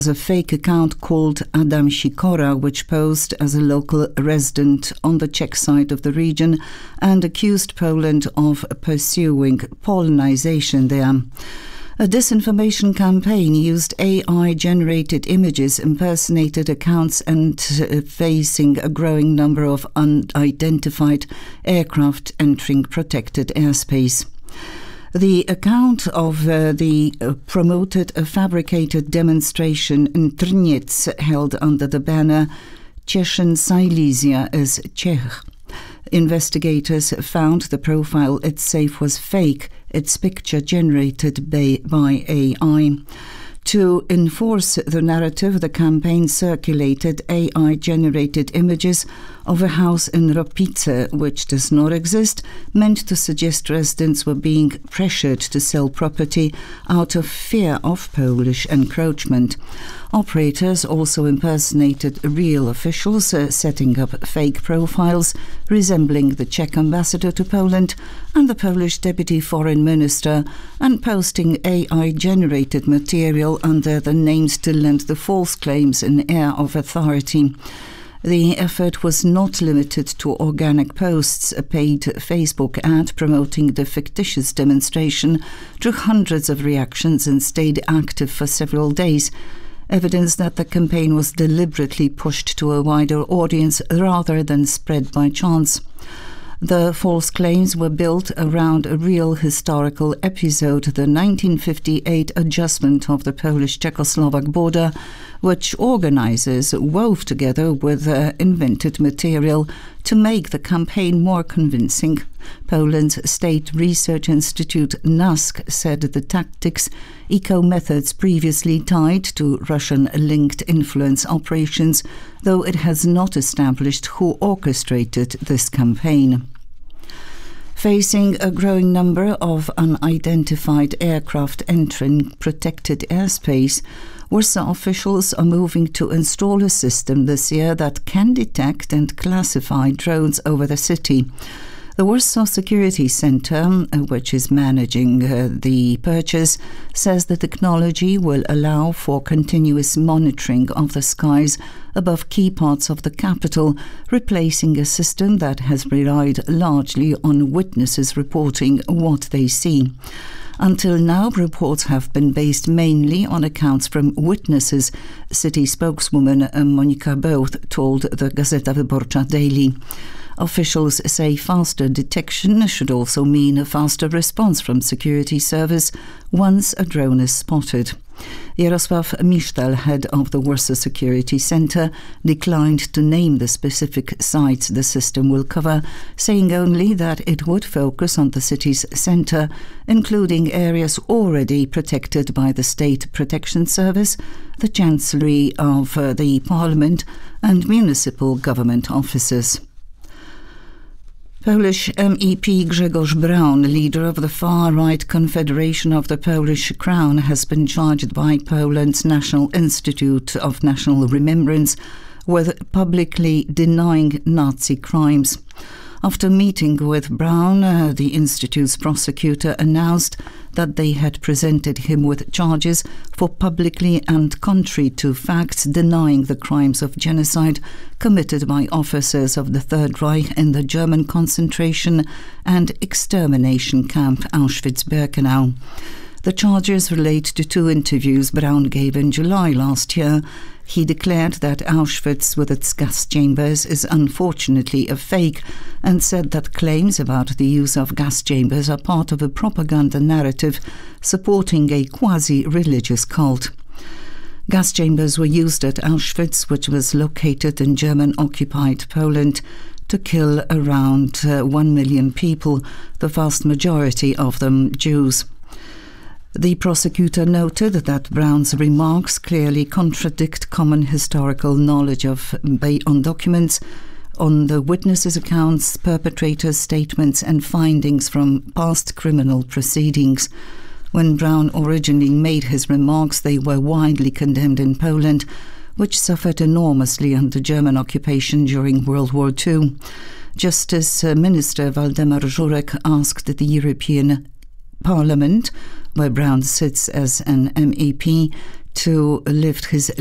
A fake account called Adam Sikora, which posed as a local resident on the Czech side of the region and accused Poland of pursuing Polonization there. A disinformation campaign used AI-generated images, impersonated accounts, and facing a growing number of unidentified aircraft entering protected airspace. The account of promoted a fabricated demonstration in Trniec held under the banner Cieszyn Silesia as Czech. Investigators found the profile itself was fake, its picture generated by AI. To enforce the narrative, the campaign circulated AI-generated images of a house in Ropice, which does not exist, meant to suggest residents were being pressured to sell property out of fear of Polish encroachment. Operators also impersonated real officials, setting up fake profiles resembling the Czech ambassador to Poland and the Polish deputy foreign minister, and posting AI-generated material under the names to lend the false claims an air of authority. The effort was not limited to organic posts. A paid Facebook ad promoting the fictitious demonstration drew hundreds of reactions and stayed active for several days, evidence that the campaign was deliberately pushed to a wider audience rather than spread by chance. The false claims were built around a real historical episode, the 1958 adjustment of the Polish-Czechoslovak border, which organizers wove together with invented material to make the campaign more convincing. Poland's State Research Institute NASK said the tactics, eco-methods previously tied to Russian-linked influence operations, though it has not established who orchestrated this campaign. Facing a growing number of unidentified aircraft entering protected airspace, Warsaw officials are moving to install a system this year that can detect and classify drones over the city. The Warsaw Security Center, which is managing the purchase, says the technology will allow for continuous monitoring of the skies above key parts of the capital, replacing a system that has relied largely on witnesses reporting what they see. Until now, reports have been based mainly on accounts from witnesses, city spokeswoman Monika Bełt told the Gazeta Wyborcza Daily. Officials say faster detection should also mean a faster response from security service once a drone is spotted. Jarosław Misztal, head of the Warsaw Security Center, declined to name the specific sites the system will cover, saying only that it would focus on the city's center, including areas already protected by the State Protection Service, the Chancellery of the Parliament, and municipal government offices. Polish MEP Grzegorz Braun, leader of the far-right Confederation of the Polish Crown, has been charged by Poland's National Institute of National Remembrance with publicly denying Nazi crimes. After meeting with Braun, the Institute's prosecutor announced that they had presented him with charges for publicly and contrary to facts denying the crimes of genocide committed by officers of the Third Reich in the German concentration and extermination camp Auschwitz-Birkenau. The charges relate to two interviews Braun gave in July last year. He declared that Auschwitz with its gas chambers is unfortunately a fake and said that claims about the use of gas chambers are part of a propaganda narrative supporting a quasi-religious cult. Gas chambers were used at Auschwitz, which was located in German-occupied Poland, to kill around 1 million people, the vast majority of them Jews. The prosecutor noted that Braun's remarks clearly contradict common historical knowledge on documents, on the witnesses' accounts, perpetrators' statements and findings from past criminal proceedings. When Braun originally made his remarks, they were widely condemned in Poland, which suffered enormously under German occupation during World War II. Justice Minister Waldemar Żurek asked the European Parliament, where Braun sits as an MEP, to lift his